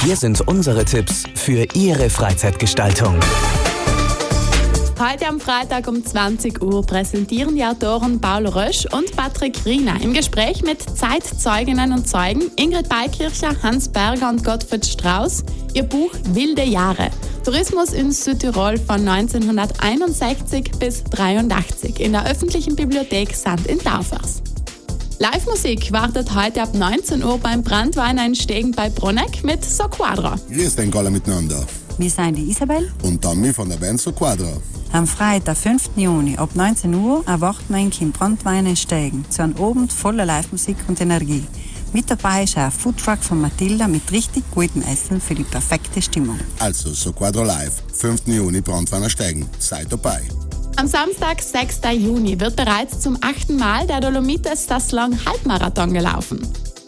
Hier sind unsere Tipps für Ihre Freizeitgestaltung. Heute am Freitag um 20 Uhr präsentieren die Autoren Paul Rösch und Patrick Riener im Gespräch mit Zeitzeuginnen und Zeugen Ingrid Beikircher, Hans Berger und Gottfried Strauß ihr Buch Wilde Jahre. Tourismus in Südtirol von 1961 bis 1983 in der öffentlichen Bibliothek St. in Taufers. Live-Musik wartet heute ab 19 Uhr beim Brandweiner in Stegen bei Bruneck mit So Quadra. Grüß euch alle miteinander. Wir sind die Isabel und Tommy von der Band So Quadra. Am Freitag, 5. Juni ab 19 Uhr erwarten wir im Brandweiner in Stegen zu einem Abend voller Live-Musik und Energie. Mit dabei ist ein Foodtruck von Matilda mit richtig gutem Essen für die perfekte Stimmung. Also So Quadra Live, 5. Juni Brandweiner Stegen. Seid dabei. Am Samstag, 6. Juni, wird bereits zum 8. Mal der Dolomites das Long-Halbmarathon gelaufen.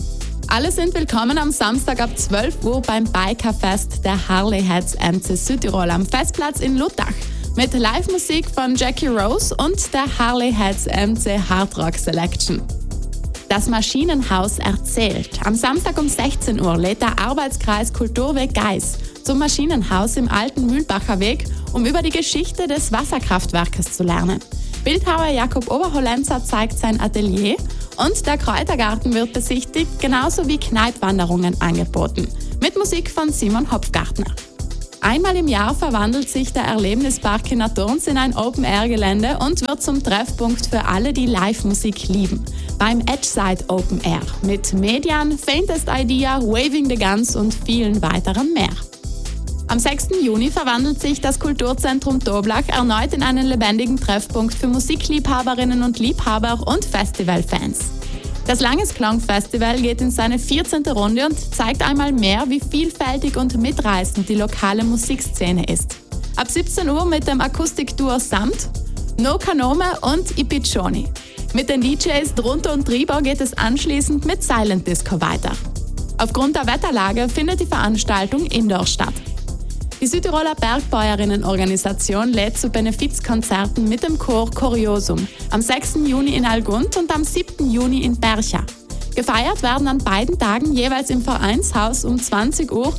Alle sind willkommen am Samstag ab 12 Uhr beim Bikerfest der Harley Heads MC Südtirol am Festplatz in Luttach mit Live-Musik von Jackie Rose und der Harley Heads MC Hard Rock Selection. Das Maschinenhaus erzählt. Am Samstag um 16 Uhr lädt der Arbeitskreis Kulturweg Geis zum Maschinenhaus im alten Mühlbacher Weg, um über die Geschichte des Wasserkraftwerkes zu lernen. Bildhauer Jakob Oberhollenzer zeigt sein Atelier und der Kräutergarten wird besichtigt, genauso wie Kneipwanderungen angeboten. Mit Musik von Simon Hopfgartner. Einmal im Jahr verwandelt sich der Erlebnispark in Naturns in ein Open-Air-Gelände und wird zum Treffpunkt für alle, die Live-Musik lieben. Beim Edgeside Open Air mit Median, Faintest Idea, Waving the Guns und vielen weiteren mehr. Am 6. Juni verwandelt sich das Kulturzentrum Toblach erneut in einen lebendigen Treffpunkt für Musikliebhaberinnen und Liebhaber und Festivalfans. Das Langesklang-Festival geht in seine 14. Runde und zeigt einmal mehr, wie vielfältig und mitreißend die lokale Musikszene ist. Ab 17 Uhr mit dem Akustikduo Samt, No Kanome und Ipiccioni. Mit den DJs Drunter und Drüber geht es anschließend mit Silent Disco weiter. Aufgrund der Wetterlage findet die Veranstaltung indoor statt. Die Südtiroler Bergbäuerinnenorganisation lädt zu Benefizkonzerten mit dem Chor Coriosum am 6. Juni in Algund und am 7. Juni in Bercha. Gefeiert werden an beiden Tagen jeweils im Vereinshaus um 20 Uhr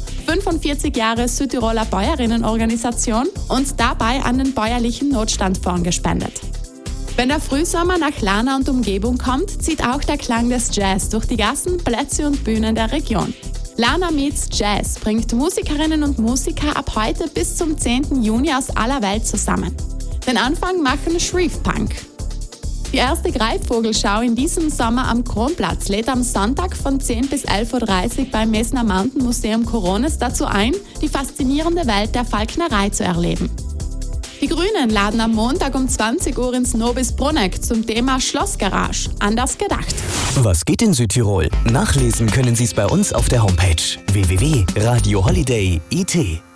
45 Jahre Südtiroler Bäuerinnenorganisation und dabei an den bäuerlichen Notstandfonds gespendet. Wenn der Frühsommer nach Lana und Umgebung kommt, zieht auch der Klang des Jazz durch die Gassen, Plätze und Bühnen der Region. Lana Meets Jazz bringt Musikerinnen und Musiker ab heute bis zum 10. Juni aus aller Welt zusammen. Den Anfang machen Shreve Punk. Die erste Greifvogelschau in diesem Sommer am Kronplatz lädt am Sonntag von 10 bis 11.30 Uhr beim Messner Mountain Museum Corones dazu ein, die faszinierende Welt der Falknerei zu erleben. Die Grünen laden am Montag um 20 Uhr ins Nobis Bruneck zum Thema Schlossgarage. Anders gedacht. Was geht in Südtirol? Nachlesen können Sie es bei uns auf der Homepage www.radioholiday.it.